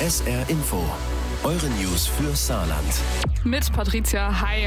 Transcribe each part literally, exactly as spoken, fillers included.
S R Info, eure News für Saarland. Mit Patricia, hi.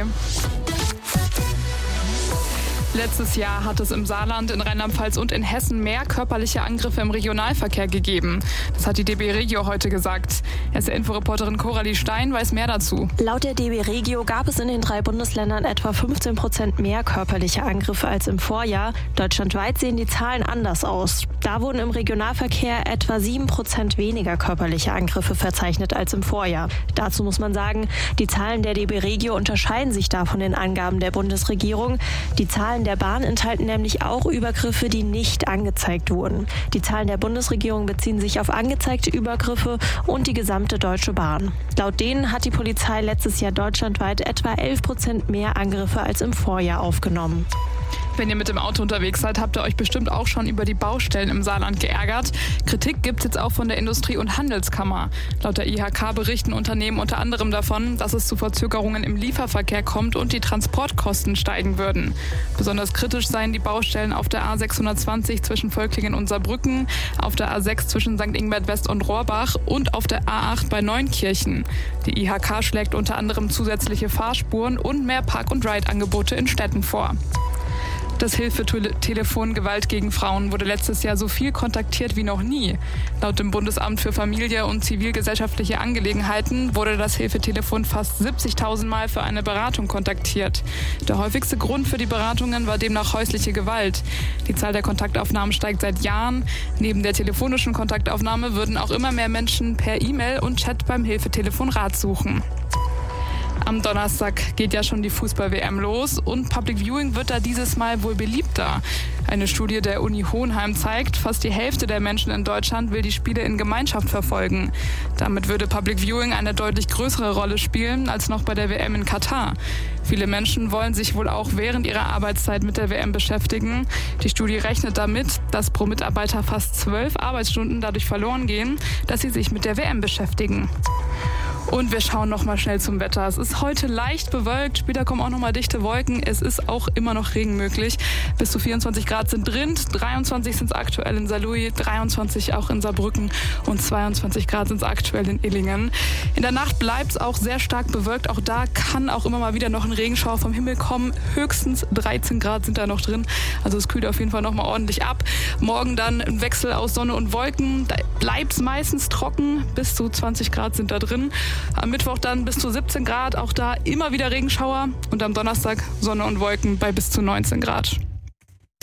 Letztes Jahr hat es im Saarland, in Rheinland-Pfalz und in Hessen mehr körperliche Angriffe im Regionalverkehr gegeben. Das hat die D B Regio heute gesagt. S R-Inforeporterin Coralie Stein weiß mehr dazu. Laut der D B Regio gab es in den drei Bundesländern etwa fünfzehn Prozent mehr körperliche Angriffe als im Vorjahr. Deutschlandweit sehen die Zahlen anders aus. Da wurden im Regionalverkehr etwa sieben Prozent weniger körperliche Angriffe verzeichnet als im Vorjahr. Dazu muss man sagen, die Zahlen der D B Regio unterscheiden sich da von den Angaben der Bundesregierung. Die Zahlen der Bahn enthalten nämlich auch Übergriffe, die nicht angezeigt wurden. Die Zahlen der Bundesregierung beziehen sich auf angezeigte Übergriffe und die gesamte Deutsche Bahn. Laut denen hat die Polizei letztes Jahr deutschlandweit etwa elf Prozent mehr Angriffe als im Vorjahr aufgenommen. Wenn ihr mit dem Auto unterwegs seid, habt ihr euch bestimmt auch schon über die Baustellen im Saarland geärgert. Kritik gibt es jetzt auch von der Industrie- und Handelskammer. Laut der I H K berichten Unternehmen unter anderem davon, dass es zu Verzögerungen im Lieferverkehr kommt und die Transportkosten steigen würden. Besonders kritisch seien die Baustellen auf der A sechshundertzwanzig zwischen Völklingen und Saarbrücken, auf der A sechs zwischen Sankt Ingbert West und Rohrbach und auf der A acht bei Neunkirchen. Die I H K schlägt unter anderem zusätzliche Fahrspuren und mehr Park- und Ride-Angebote in Städten vor. Das Hilfetelefon Gewalt gegen Frauen wurde letztes Jahr so viel kontaktiert wie noch nie. Laut dem Bundesamt für Familie und zivilgesellschaftliche Angelegenheiten wurde das Hilfetelefon fast siebzigtausend Mal für eine Beratung kontaktiert. Der häufigste Grund für die Beratungen war demnach häusliche Gewalt. Die Zahl der Kontaktaufnahmen steigt seit Jahren. Neben der telefonischen Kontaktaufnahme würden auch immer mehr Menschen per E-Mail und Chat beim Hilfetelefon Rat suchen. Am Donnerstag geht ja schon die Fußball-W M los und Public Viewing wird da dieses Mal wohl beliebter. Eine Studie der Uni Hohenheim zeigt, fast die Hälfte der Menschen in Deutschland will die Spiele in Gemeinschaft verfolgen. Damit würde Public Viewing eine deutlich größere Rolle spielen als noch bei der W M in Katar. Viele Menschen wollen sich wohl auch während ihrer Arbeitszeit mit der W M beschäftigen. Die Studie rechnet damit, dass pro Mitarbeiter fast zwölf Arbeitsstunden dadurch verloren gehen, dass sie sich mit der W M beschäftigen. Und wir schauen noch mal schnell zum Wetter. Es ist heute leicht bewölkt, später kommen auch noch mal dichte Wolken. Es ist auch immer noch Regen möglich. Bis zu vierundzwanzig Grad sind drin, dreiundzwanzig sind es aktuell in Saarlouis, dreiundzwanzig auch in Saarbrücken und zweiundzwanzig Grad sind es aktuell in Illingen. In der Nacht bleibt es auch sehr stark bewölkt. Auch da kann auch immer mal wieder noch ein Regenschauer vom Himmel kommen. Höchstens dreizehn Grad sind da noch drin. Also es kühlt auf jeden Fall noch mal ordentlich ab. Morgen dann ein Wechsel aus Sonne und Wolken. Da bleibt es meistens trocken. Bis zu zwanzig Grad sind da drin. Am Mittwoch dann bis zu siebzehn Grad, auch da immer wieder Regenschauer und am Donnerstag Sonne und Wolken bei bis zu neunzehn Grad.